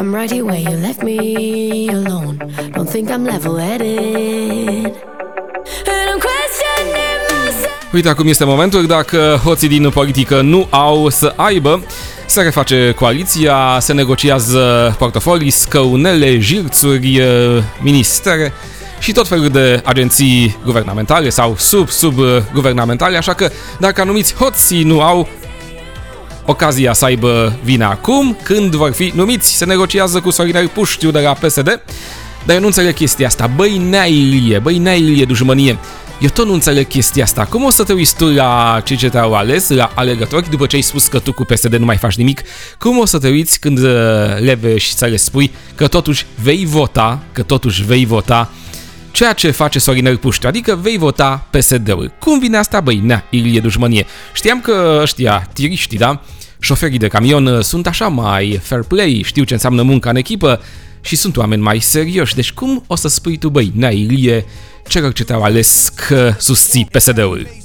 I'm right here where you left me alone. Don't think I'm level-headed. And I'm questioning myself. Uite, acum este momentul, dacă hoții din politică nu au să aibă, se reface coaliția, se negociază portofolii, scăunele, jirțuri, ministere și tot felul de agenții guvernamentale sau subguvernamentale, așa că dacă anumiți hoții nu au ocazia să aibă vina acum, când vor fi numiți, se negociază cu Sorinel Puștiu de la PSD, dar eu nu înțeleg chestia asta. Băi, Nea Ilie, dușmănie. Eu tot nu înțeleg chestia asta. Cum o să te uiți tu la cei ce te-au ales, la alegători, după ce ai spus că tu cu PSD nu mai faci nimic? Cum o să te uiți când le vei și să le spui că totuși vei vota ceea ce face Sorinel Puștiu, adică vei vota PSD-ul. Cum vine asta, băi, Nea Ilie, dușmănie? Știam că ăștia, tiriștii, da? Șoferii de camion sunt așa mai fair play, știu ce înseamnă munca în echipă și sunt oameni mai serioși. Deci cum o să spui tu, băi, Nea Ilie, celor ce te-au ales că susții PSD-ul?